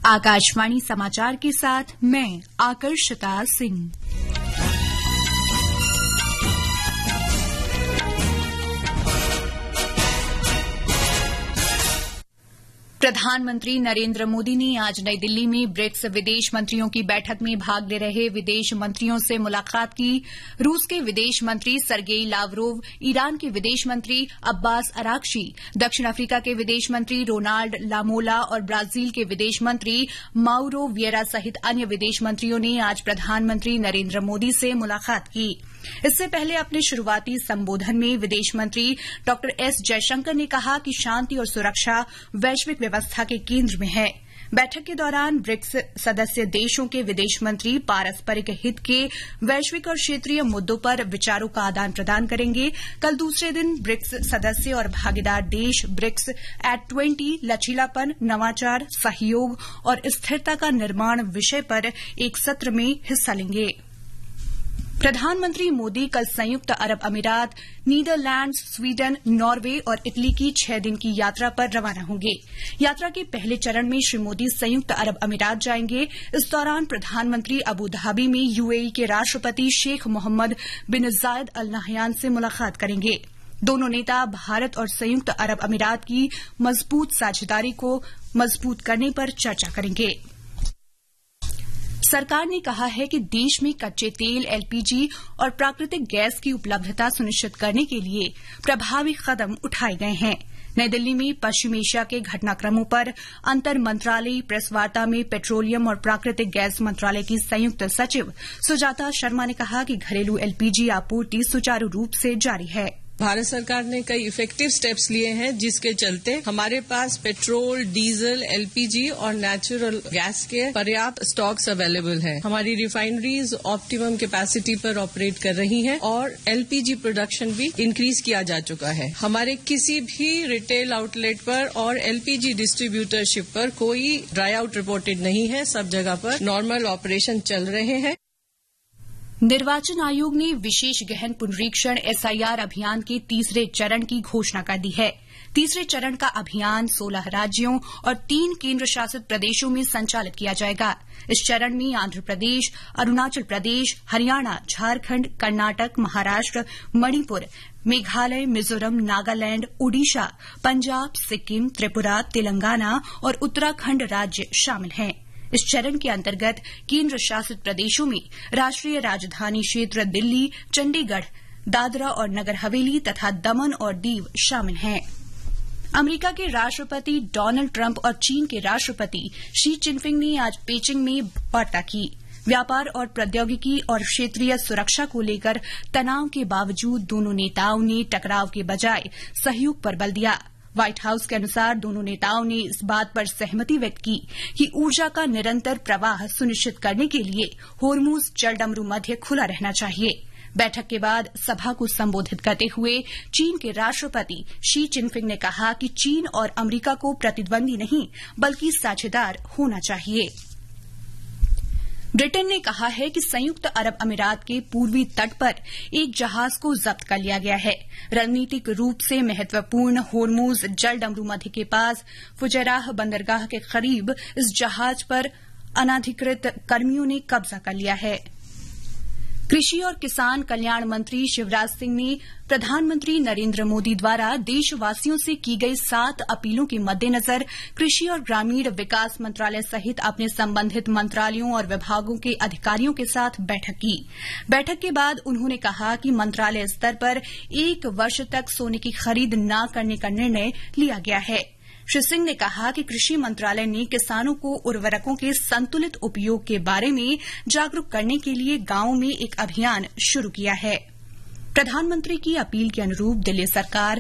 आकाशवाणी समाचार के साथ मैं आकर्षिता सिंह। प्रधानमंत्री नरेंद्र मोदी ने आज नई दिल्ली में ब्रिक्स विदेश मंत्रियों की बैठक में भाग ले रहे विदेश मंत्रियों से मुलाकात की। रूस के विदेश मंत्री सरगेई लावरोव, ईरान के विदेश मंत्री अब्बास अराक्ची, दक्षिण अफ्रीका के विदेश मंत्री रोनाल्ड लामोला और ब्राजील के विदेश मंत्री माउरो वियरा सहित अन्य विदेश मंत्रियों ने आज प्रधानमंत्री नरेंद्र मोदी से मुलाकात की। इससे पहले अपने शुरूआती संबोधन में विदेश मंत्री डॉ एस जयशंकर ने कहा कि शांति और सुरक्षा वैश्विक व्यवस्था के केंद्र में है। बैठक के दौरान ब्रिक्स सदस्य देशों के विदेश मंत्री पारस्परिक हित के वैश्विक और क्षेत्रीय मुद्दों पर विचारों का आदान प्रदान करेंगे। कल दूसरे दिन ब्रिक्स सदस्य और भागीदार देश ब्रिक्स एट 20 लचीलापन, नवाचार, सहयोग और स्थिरता का निर्माण विषय पर एक सत्र में हिस्सा लेंगे। प्रधानमंत्री मोदी कल संयुक्त अरब अमीरात, नीदरलैंड्स, स्वीडन, नॉर्वे और इटली की 6 दिन की यात्रा पर रवाना होंगे। यात्रा के पहले चरण में श्री मोदी संयुक्त अरब अमीरात जाएंगे। इस दौरान प्रधानमंत्री अबू धाबी में यूएई के राष्ट्रपति शेख मोहम्मद बिन जायद अल नहयान से मुलाकात करेंगे। दोनों नेता भारत और संयुक्त अरब अमीरात की मजबूत साझेदारी को मजबूत करने पर चर्चा करेंगे। सरकार ने कहा है कि देश में कच्चे तेल, एलपीजी और प्राकृतिक गैस की उपलब्धता सुनिश्चित करने के लिए प्रभावी कदम उठाए गए हैं। नई दिल्ली में पश्चिम एशिया के घटनाक्रमों पर अंतर मंत्रालयी प्रेस वार्ता में पेट्रोलियम और प्राकृतिक गैस मंत्रालय की संयुक्त सचिव सुजाता शर्मा ने कहा कि घरेलू एलपीजी आपूर्ति सुचारू रूप से जारी है। भारत सरकार ने कई इफेक्टिव स्टेप्स लिए हैं जिसके चलते हमारे पास पेट्रोल, डीजल, एलपीजी और नेचुरल गैस के पर्याप्त स्टॉक्स अवेलेबल हैं। हमारी रिफाइनरीज ऑप्टिमम कैपेसिटी पर ऑपरेट कर रही हैं और एलपीजी प्रोडक्शन भी इंक्रीज किया जा चुका है। हमारे किसी भी रिटेल आउटलेट पर और एलपीजी डिस्ट्रीब्यूटरशिप पर कोई ड्राई आउट रिपोर्टेड नहीं है। सब जगह पर नॉर्मल ऑपरेशन चल रहे हैं। निर्वाचन आयोग ने विशेष गहन पुनरीक्षण एसआईआर अभियान के तीसरे चरण की घोषणा कर दी है। तीसरे चरण का अभियान 16 राज्यों और 3 केंद्र शासित प्रदेशों में संचालित किया जाएगा। इस चरण में आंध्र प्रदेश, अरुणाचल प्रदेश, हरियाणा, झारखंड, कर्नाटक, महाराष्ट्र, मणिपुर, मेघालय, मिजोरम, नागालैंड, ओडिशा, पंजाब, सिक्किम, त्रिपुरा, तेलंगाना और उत्तराखंड राज्य शामिल हैं। इस चरण के अंतर्गत केंद्र शासित प्रदेशों में राष्ट्रीय राजधानी क्षेत्र दिल्ली, चंडीगढ़, दादरा और नगर हवेली तथा दमन और दीव शामिल हैं। अमेरिका के राष्ट्रपति डोनाल्ड ट्रंप और चीन के राष्ट्रपति शी जिनपिंग ने आज पेचिंग में वार्ता की। व्यापार और प्रौद्योगिकी और क्षेत्रीय सुरक्षा को लेकर तनाव के बावजूद दोनों नेताओं ने टकराव के बजाय सहयोग पर बल दिया। व्हाइट हाउस के अनुसार दोनों नेताओं ने इस बात पर सहमति व्यक्त की कि ऊर्जा का निरंतर प्रवाह सुनिश्चित करने के लिए होर्मुज जलडमरू मध्य खुला रहना चाहिए। बैठक के बाद सभा को संबोधित करते हुए चीन के राष्ट्रपति शी जिनपिंग ने कहा कि चीन और अमेरिका को प्रतिद्वंदी नहीं बल्कि साझेदार होना चाहिए। ब्रिटेन ने कहा है कि संयुक्त अरब अमीरात के पूर्वी तट पर एक जहाज को जब्त कर लिया गया है। रणनीतिक रूप से महत्वपूर्ण होर्मुज जलडमरू मध्य के पास फुजैराह बंदरगाह के करीब इस जहाज पर अनाधिकृत कर्मियों ने कब्जा कर लिया है। कृषि और किसान कल्याण मंत्री शिवराज सिंह ने प्रधानमंत्री नरेंद्र मोदी द्वारा देशवासियों से की गई 7 अपीलों के मद्देनजर कृषि और ग्रामीण विकास मंत्रालय सहित अपने संबंधित मंत्रालयों और विभागों के अधिकारियों के साथ बैठक की। बैठक के बाद उन्होंने कहा कि मंत्रालय स्तर पर 1 वर्ष तक सोने की खरीद न करने का निर्णय लिया गया है। श्री सिंह ने कहा कि कृषि मंत्रालय ने किसानों को उर्वरकों के संतुलित उपयोग के बारे में जागरूक करने के लिए गांवों में एक अभियान शुरू किया है। प्रधानमंत्री की अपील के अनुरूप दिल्ली सरकार